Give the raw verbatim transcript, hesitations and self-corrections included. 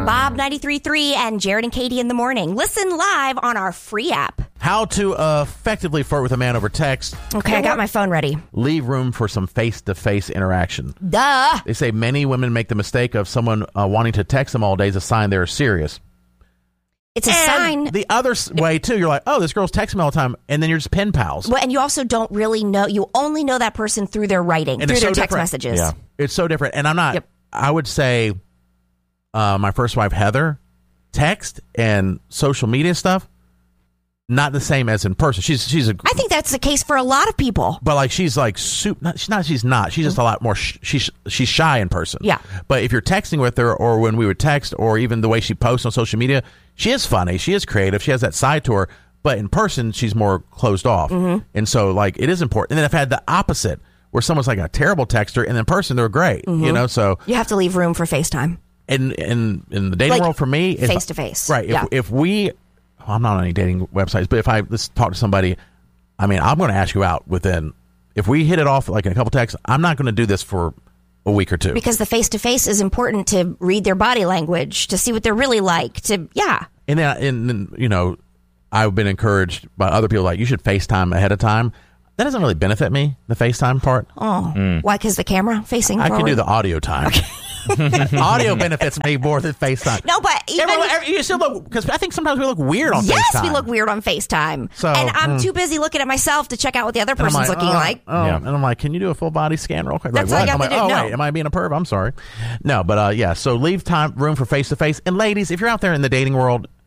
Bob ninety-three point three and Jared and Katie in the morning. Listen live on our free app. How to uh, effectively flirt with a man over text. Okay, I got my phone ready. Leave room for some face-to-face interaction. Duh. They say many women make the mistake of someone uh, wanting to text them all day as a sign they're serious. It's a and sign. The other way, too, you're like, oh, this girl's texting me all the time, and then you're just pen pals. Well, and you also don't really know. You only know that person through their writing, and through their so text different. messages. Yeah, it's so different. And I'm not, Yep. I would say uh, my first wife, Heather, text and social media stuff, not the same as in person. She's she's a. I think that's the case for a lot of people. But like she's like soup. Not, she's not. She's not. She's just a lot more. Sh- she's she's shy in person. Yeah. But if you're texting with her, or when we would text, or even the way she posts on social media, she is funny. She is creative. She has that side to her. But in person, she's more closed off. Mm-hmm. And so like it is important. And then I've had the opposite, where someone's like a terrible texter, and in person they're great. Mm-hmm. You know. So you have to leave room for FaceTime. In in in the dating Like, world, for me, face to face. Right. If, Yeah. if we. I'm not on any dating websites, but if I let's talk to somebody, I mean, I'm going to ask you out within. If we hit it off like in a couple texts, I'm not going to do this for a week or two. Because the face to face is important to read their body language, to see what they're really like. To yeah. And then, and then you know, I've been encouraged by other people like you should FaceTime ahead of time. That doesn't really benefit me, the FaceTime part. Oh, mm. Why? Because the camera facing I forward? can do the audio time. Okay. Audio benefits me more than FaceTime. No, but even Everyone, every, you still look, because I think sometimes we look weird on yes, FaceTime. Yes, we look weird on FaceTime. So, and I'm mm. too busy looking at myself to check out what the other person's like, looking oh, like. Oh. Yeah. And I'm like, can you do a full body scan real quick? That's like, what? all you I'm have like, to do. oh, No. wait, am I being a perv? I'm sorry. No, but uh, yeah, so leave time, room for face-to-face. And ladies, if you're out there in the dating world,